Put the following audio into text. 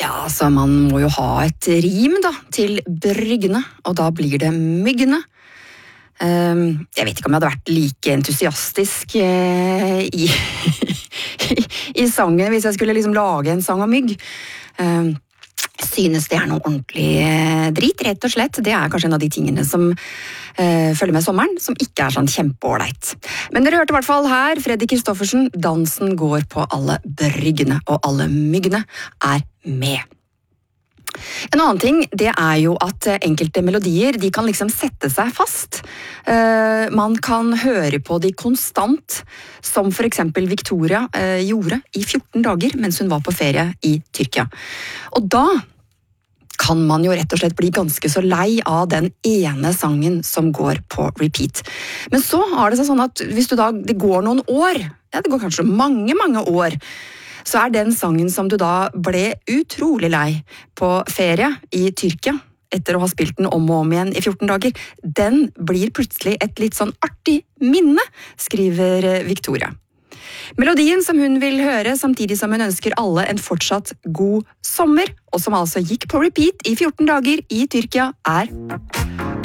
Ja, så man må jo ha et rim da, til bryggene, og da blir det myggene. Jeg vet ikke om jeg hadde vært like entusiastisk i, i sangen hvis jeg skulle liksom lage en sang om mygg. Synes det er noe ordentlig drit, rett og slett. Det er kanskje en av de tingene som følger med sommeren, som ikke er sånn kjempeåleit. Men dere hørte i hvert fall her, Freddy Kristoffersen, dansen går på alle bryggene, og alle myggene er med. En annen ting, det er jo at enkelte melodier, de kan liksom sette seg fast. Man kan høre på de konstant, som for eksempel Victoria gjorde i 14 dager mens hun var på ferie i Tyrkia. Og da kan man jo rett og slett bli ganske så lei av den ene sangen som går på repeat. Men så har det seg sånn at hvis du da, det går noen år, ja, det går kanskje mange år, så er den sangen som du da ble utrolig lei på ferie i Tyrkia, etter å ha spilt den om og om igjen i 14 dager, den blir plutselig et litt sånn artig minne, skriver Victoria. Melodien som hun vil høre, samtidig som hun ønsker alle en fortsatt god sommer, og som altså gikk på repeat i 14 dager i Tyrkia, er